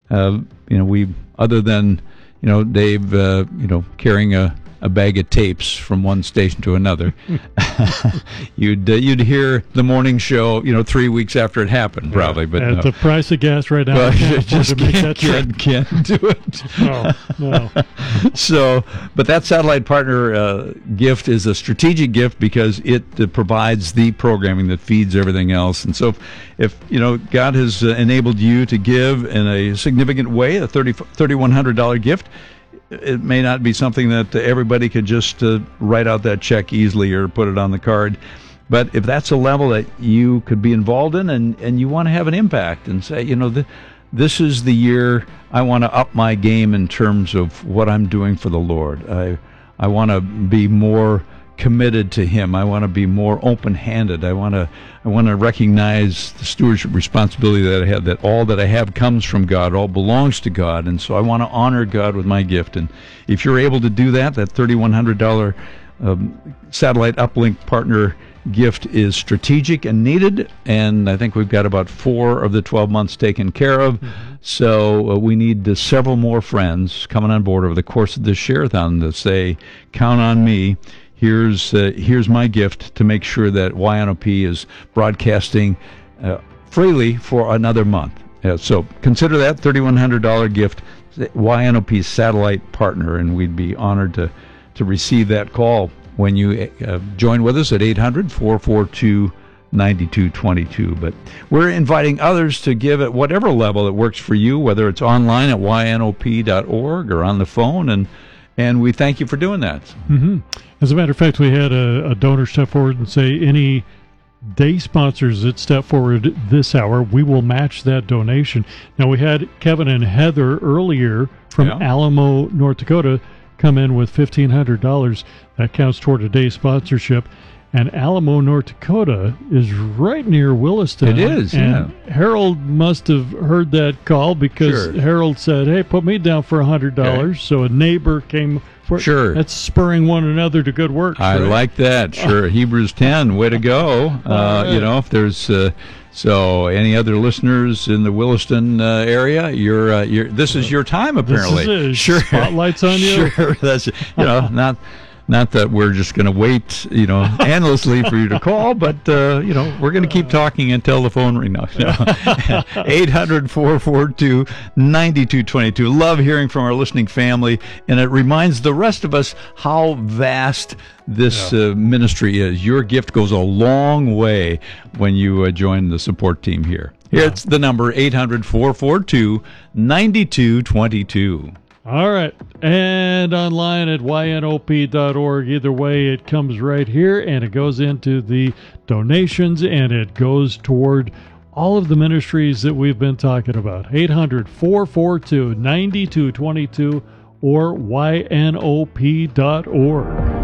we, other than, Dave, carrying a bag of tapes from one station to another, you'd hear the morning show, 3 weeks after it happened, probably. But at the price of gas right now, well, I just can't do it. No. So, but that satellite partner gift is a strategic gift because it provides the programming that feeds everything else. And so, if God has enabled you to give in a significant way, a $3,100 gift, it may not be something that everybody could just write out that check easily or put it on the card. But if that's a level that you could be involved in and you want to have an impact and say, this is the year I want to up my game in terms of what I'm doing for the Lord. I want to be more committed to Him. I want to be more open-handed. I want to recognize the stewardship responsibility that I have, that all that I have comes from God, all belongs to God, and so I want to honor God with my gift. And if you're able to do that, that $3,100 satellite uplink partner gift is strategic and needed, and I think we've got about 4 of the 12 months taken care of. So we need several more friends coming on board over the course of this share-a-thon to say, count on me. Here's my gift to make sure that YNOP is broadcasting freely for another month. So consider that $3,100 gift, YNOP's satellite partner, and we'd be honored to receive that call when you join with us at 800-442-9222. But we're inviting others to give at whatever level that works for you, whether it's online at ynop.org or on the phone, and we thank you for doing that. Mm-hmm. As a matter of fact, we had a donor step forward and say any day sponsors that step forward this hour, we will match that donation. Now, we had Kevin and Heather earlier from Alamo, North Dakota, come in with $1,500. That counts toward a day sponsorship. And Alamo, North Dakota is right near Williston. It is, and Harold must have heard that call because Harold said, hey, put me down for $100. Okay. So a neighbor came for it. Sure. That's spurring one another to good work. I like that. Sure. Hebrews 10, way to go. If there's... So, any other listeners in the Williston area? This is your time, apparently. This is it. Spotlight's on you. Sure, that's not that we're just going to wait, endlessly for you to call, but we're going to keep talking until the phone rings. 800-442-9222. Love hearing from our listening family, and it reminds the rest of us how vast this ministry is. Your gift goes a long way when you join the support team here. It's the number 800-442-9222. All right. And online at ynop.org. Either way, it comes right here, and it goes into the donations, and it goes toward all of the ministries that we've been talking about. 800-442-9222 or ynop.org.